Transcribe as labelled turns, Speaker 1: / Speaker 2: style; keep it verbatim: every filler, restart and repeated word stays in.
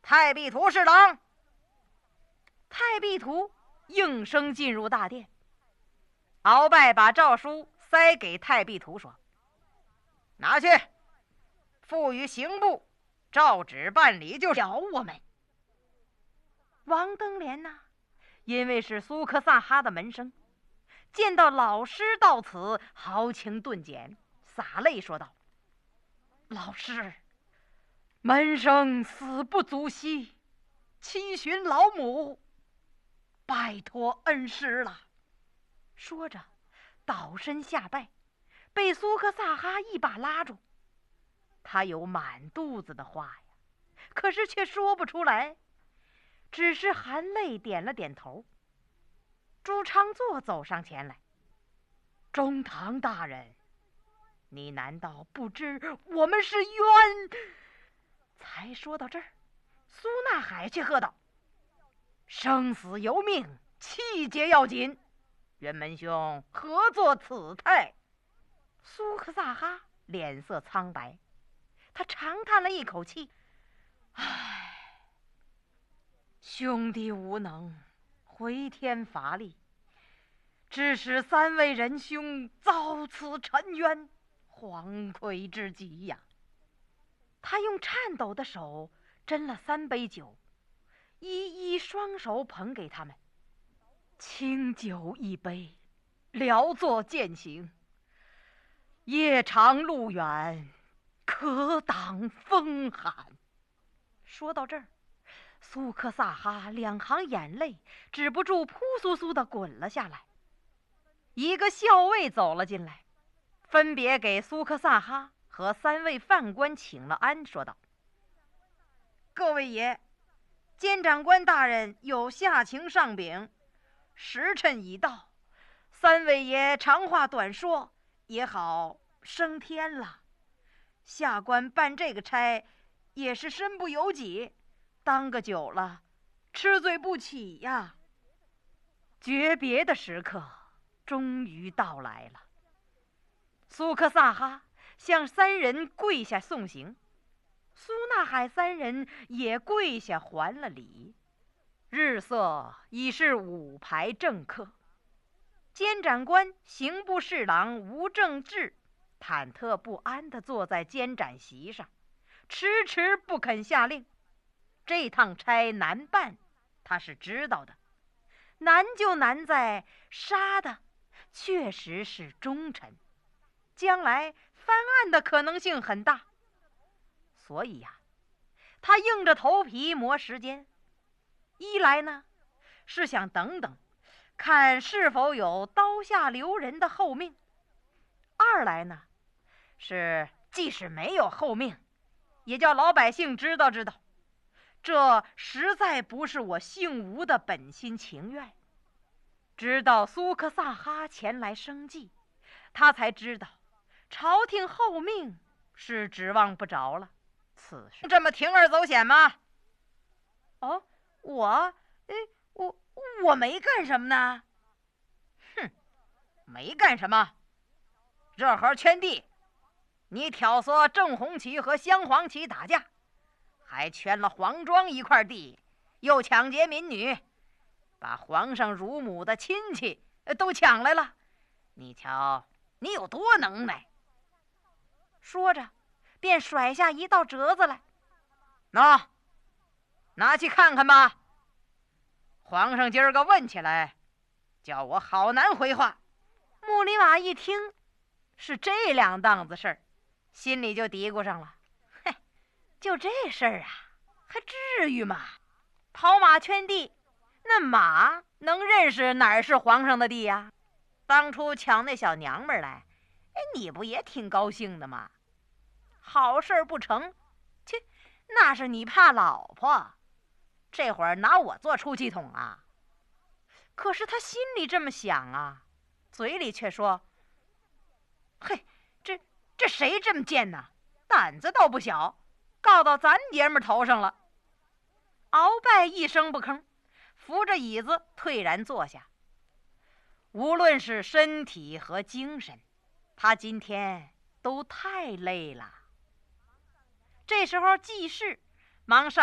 Speaker 1: 太壁图侍郎。太壁图应声进入大殿。鳌拜把诏书塞给太壁图，说：“拿去，付予刑部，照旨办理就了我们。”王登莲呐，因为是苏克萨哈的门生，见到老师到此，豪情顿减，洒泪说道：“老师，门生死不足惜，七旬老母，拜托恩师了。”说着倒身下拜，被苏克萨哈一把拉住。他有满肚子的话呀，可是却说不出来，只是含泪点了点头。朱昌作走上前来：“中堂大人，你难道不知我们是冤？”才说到这儿，苏纳海却喝道：“生死由命，气节要紧，袁门兄何作此态？”苏克萨哈脸色苍白，他长叹了一口气：“唉，兄弟无能，回天乏力，致使三位仁兄遭此沉冤，惶愧之极呀。”他用颤抖的手斟了三杯酒，一一双手捧给他们。清酒一杯，聊作践行。夜长路远，可挡风寒。说到这儿，苏克萨哈两行眼泪止不住扑簌簌地滚了下来。一个校尉走了进来，分别给苏克萨哈和三位犯官请了安，说道：“各位爷，监长官大人有下情上禀，时辰已到，三位爷长话短说，也好升天了。下官办这个差也是身不由己，当个久了吃罪不起呀。”诀别的时刻终于到来了。苏克萨哈向三人跪下送行，苏纳海三人也跪下还了礼。日色已是午牌正刻，监斩官刑部侍郎吴正志忐忑不安地坐在监斩席上，迟迟不肯下令。这趟差难办，他是知道的，难就难在杀的确实是忠臣，将来翻案的可能性很大。所以呀、啊，他硬着头皮磨时间。一来呢，是想等等，看是否有刀下留人的后命；二来呢，是即使没有后命，也叫老百姓知道知道，这实在不是我姓吴的本心情愿。直到苏克萨哈前来生计，他才知道朝廷后命是指望不着了。此事这么铤而走险吗？哦，我，哎，我我没干什么呢。哼，没干什么。这会儿圈地，你挑唆正红旗和镶黄旗打架，还圈了黄庄一块地，又抢劫民女，把皇上乳母的亲戚都抢来了。你瞧，你有多能耐！说着，便甩下一道折子来，喏，拿去看看吧。皇上今儿个问起来，叫我好难回话。穆里瓦一听是这两档子事儿，心里就嘀咕上了：嘿，就这事儿啊，还至于吗？跑马圈地，那马能认识哪儿是皇上的地呀？当初抢那小娘们来，哎，你不也挺高兴的吗？好事不成，切，那是你怕老婆，这会儿拿我做出气筒啊？可是他心里这么想啊，嘴里却说：嘿，这这谁这么贱呢？胆子倒不小，告到咱爷们头上了。鳌拜一声不吭，扶着椅子退然坐下。无论是身体和精神，他今天都太累了。这时候记事忙上